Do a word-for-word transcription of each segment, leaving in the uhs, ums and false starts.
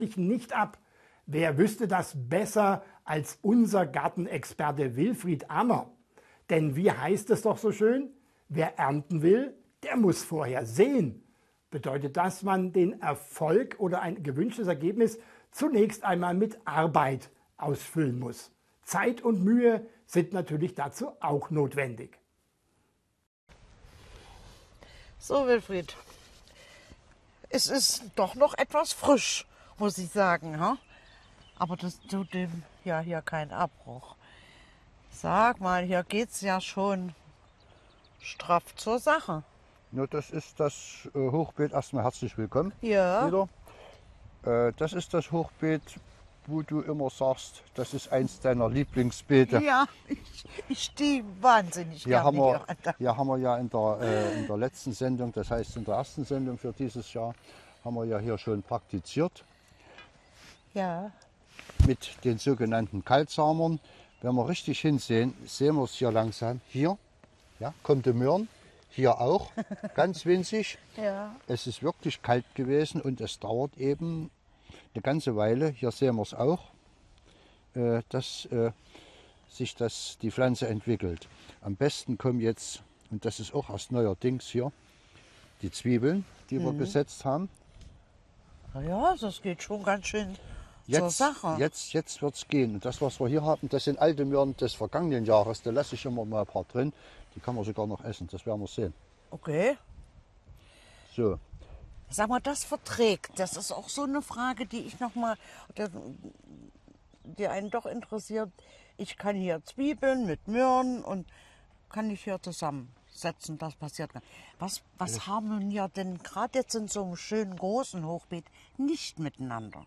nicht ab. Wer wüsste das besser als unser Gartenexperte Wilfried Ammer? Denn wie heißt es doch so schön? Wer ernten will, der muss vorher sehen. Bedeutet, dass man den Erfolg oder ein gewünschtes Ergebnis zunächst einmal mit Arbeit ausfüllen muss. Zeit und Mühe sind natürlich dazu auch notwendig. So, Wilfried, es ist doch noch etwas frisch, muss ich sagen. Ha? Aber das tut dem ja hier keinen Abbruch. Sag mal, hier geht es ja schon straff zur Sache. Ja, das ist das äh, Hochbeet. Erstmal herzlich willkommen. Ja. Wieder. Äh, das ist das Hochbeet, wo du immer sagst, das ist eins deiner Lieblingsbeete. Ja, ich, ich stehe wahnsinnig Hier gerne haben wir, hier. hier haben wir ja in der, äh, in der letzten Sendung, das heißt in der ersten Sendung für dieses Jahr, haben wir ja hier schon praktiziert Ja, mit den sogenannten Kaltsamern. Wenn wir richtig hinsehen, sehen wir es hier langsam. Hier ja, kommt der Möhren, hier auch, ganz winzig. ja. Es ist wirklich kalt gewesen und es dauert eben eine ganze Weile. Hier sehen wir es auch, äh, dass äh, sich das, die Pflanze entwickelt. Am besten kommen jetzt, und das ist auch erst neuerdings hier, die Zwiebeln, die Mhm. wir gesetzt haben. Na ja, das geht schon ganz schön zur Jetzt, Sache. jetzt, jetzt wird es gehen. Und das, was wir hier haben, das sind alte Möhren des vergangenen Jahres. Da lasse ich immer mal ein paar drin. Die kann man sogar noch essen, das werden wir sehen. Okay. So, Sag mal, das verträgt. Das ist auch so eine Frage, die ich noch mal, die einen doch interessiert. Ich kann hier Zwiebeln mit Möhren und kann ich hier zusammensetzen. Das passiert gar nicht. Was, was haben wir denn gerade jetzt in so einem schönen großen Hochbeet nicht miteinander?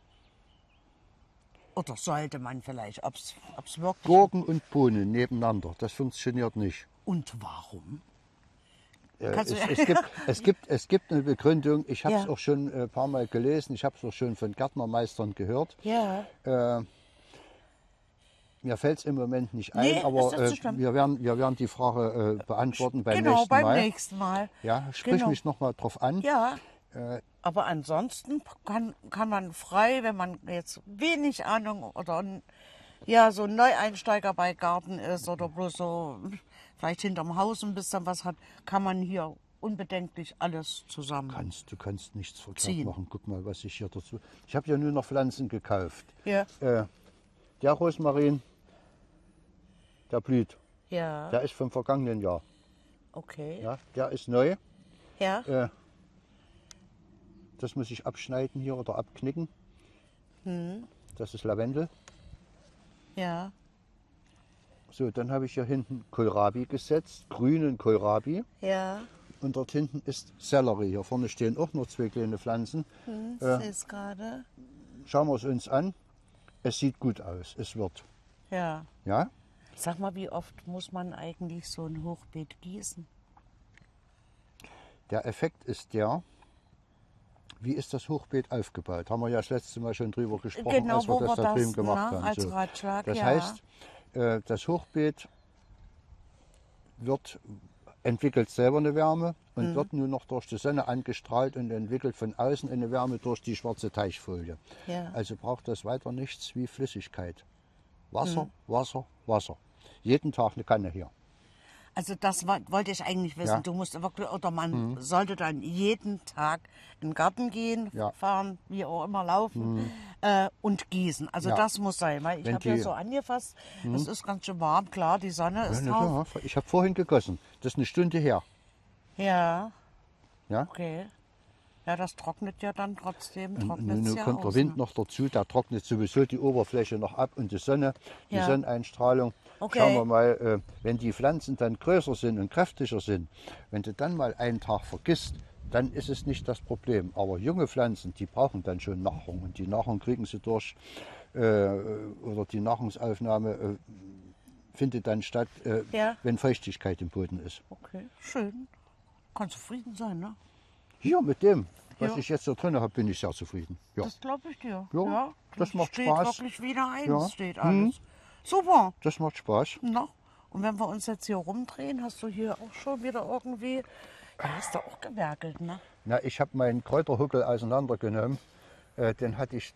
Oder sollte man vielleicht, ob es wirklich... Gurken und Bohnen nebeneinander, das funktioniert nicht. Und warum? Äh, Kannst es, du- es, gibt, es, gibt, es gibt eine Begründung, ich habe es Ja. auch schon ein paar Mal gelesen, ich habe es auch schon von Gärtnermeistern gehört. Ja, Äh, mir fällt es im Moment nicht ein, Nee, ist aber nicht so äh, schlimm. wir, werden, wir werden die Frage äh, beantworten beim genau, nächsten beim Mal. nächsten Mal. Ja, sprich Genau. mich noch mal drauf an. Ja, Äh, aber ansonsten kann, kann man frei, wenn man jetzt wenig Ahnung oder ein- ja, so ein Neueinsteiger bei Garten ist oder bloß so vielleicht hinterm Haus ein bisschen was hat, kann man hier unbedenklich alles zusammen. kannst, du kannst nichts verkehrt Ziehen. machen. Guck mal, was ich hier dazu... Ich habe ja nur noch Pflanzen gekauft. Ja, Äh, der Rosmarin, der blüht. ja, Der ist vom vergangenen Jahr. okay. Ja, der ist neu. Ja, Äh, das muss ich abschneiden hier oder abknicken. Hm. Das ist Lavendel. ja, So, dann habe ich hier hinten Kohlrabi gesetzt, grünen Kohlrabi. ja. Und dort hinten ist Sellerie. Hier vorne stehen auch noch zwei kleine Pflanzen. Hm, Äh. ich sehe es gerade. Schauen wir es uns an. Es sieht gut aus. Es wird. Ja. Ja? Sag mal, wie oft muss man eigentlich so ein Hochbeet gießen? Der Effekt ist der, wie ist das Hochbeet aufgebaut? Haben wir ja das letzte Mal schon drüber gesprochen, Genau, als wir wo das wir da drüben das, gemacht na, haben. als So. Ratschlag, Das ja. heißt, äh, das Hochbeet wird, entwickelt selber eine Wärme und Mhm. wird nur noch durch die Sonne angestrahlt und entwickelt von außen eine Wärme durch die schwarze Teichfolie. Ja. Also braucht das weiter nichts wie Flüssigkeit. Wasser, Mhm. Wasser, Wasser. Jeden Tag eine Kanne hier. Also das wa- wollte ich eigentlich wissen. Ja. Du musst wirklich, oder man sollte dann jeden Tag in den Garten gehen, Ja. fahren, wie auch immer laufen äh, und gießen. Also Ja. das muss sein, weil ich Wenn habe ja die- so angefasst, es ist ganz schön warm, klar, die Sonne ist Ja, drauf. ja, ich habe vorhin gegossen. Das ist eine Stunde her. Ja, Ja? okay. Ja, das trocknet ja dann trotzdem, Und trocknet nun ja kommt der aus, Wind ne? noch dazu, der trocknet sowieso die Oberfläche noch ab und die Sonne, die Ja. Sonneneinstrahlung. Okay. Schauen wir mal, äh, wenn die Pflanzen dann größer sind und kräftiger sind, wenn du dann mal einen Tag vergisst, dann ist es nicht das Problem. Aber junge Pflanzen, die brauchen dann schon Nahrung und die Nahrung kriegen sie durch, äh, oder die Nahrungsaufnahme äh, findet dann statt, äh, Ja. wenn Feuchtigkeit im Boden ist. Okay, schön. Kann zufrieden sein, ne? Hier mit dem, was Ja. ich jetzt da drin habe, bin ich sehr zufrieden. Ja. Das glaube ich dir. Ja, das macht steht Spaß. wirklich wieder eins, Ja. steht Mhm. alles. Super. Das macht Spaß. Na, und wenn wir uns jetzt hier rumdrehen, hast du hier auch schon wieder irgendwie, ja, hast du auch gewerkelt, ne? Na, ich habe meinen Kräuterhuckel auseinandergenommen äh, den hatte ich